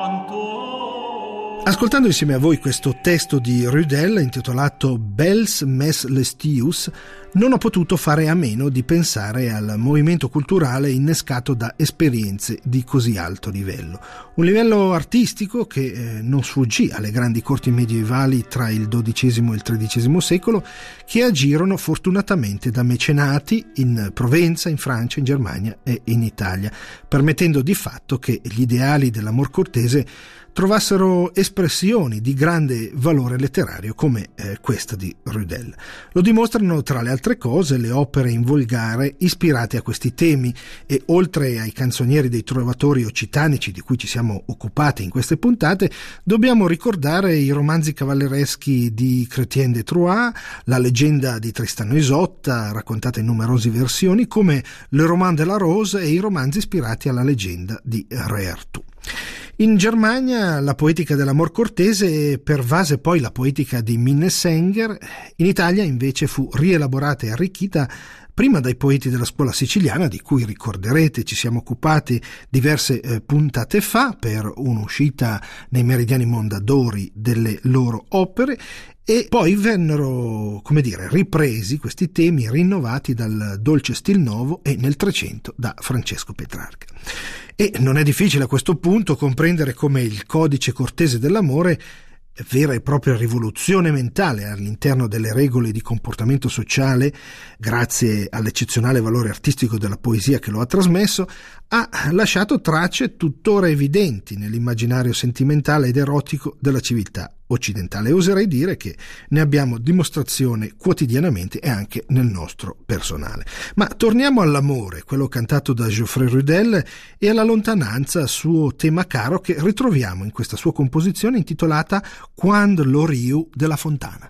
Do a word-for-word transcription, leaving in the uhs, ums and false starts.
Ascoltando insieme a voi questo testo di Rudel intitolato Bels mes lestius, non ho potuto fare a meno di pensare al movimento culturale innescato da esperienze di così alto livello. Un livello artistico che eh, non sfuggì alle grandi corti medievali tra il dodicesimo e il tredicesimo secolo, che agirono fortunatamente da mecenati in Provenza, in Francia, in Germania e in Italia, permettendo di fatto che gli ideali dell'amor cortese trovassero espressioni di grande valore letterario come eh, questa di Rudel. Lo dimostrano tra le altre cose le opere in volgare ispirate a questi temi e, oltre ai canzonieri dei trovatori occitanici di cui ci siamo occupati in queste puntate, dobbiamo ricordare i romanzi cavallereschi di Chrétien de Troyes, la leggenda di Tristano e Isotta raccontata in numerose versioni, come Le Roman de la Rose e i romanzi ispirati alla leggenda di Re Artù. In Germania la poetica dell'amor cortese pervase poi la poetica di Minnesänger. In Italia invece fu rielaborata e arricchita prima dai poeti della scuola siciliana, di cui ricorderete ci siamo occupati diverse eh, puntate fa per un'uscita nei Meridiani Mondadori delle loro opere, e poi vennero, come dire, ripresi questi temi, rinnovati dal Dolce Stil Novo e nel Trecento da Francesco Petrarca. E non è difficile a questo punto comprendere come il codice cortese dell'amore, vera e propria rivoluzione mentale all'interno delle regole di comportamento sociale, grazie all'eccezionale valore artistico della poesia che lo ha trasmesso, ha lasciato tracce tuttora evidenti nell'immaginario sentimentale ed erotico della civiltà occidentale. E oserei dire che ne abbiamo dimostrazione quotidianamente e anche nel nostro personale. Ma torniamo all'amore, quello cantato da Geoffrey Rudel, e alla lontananza, suo tema caro, che ritroviamo in questa sua composizione intitolata Quand l'oriu della Fontana.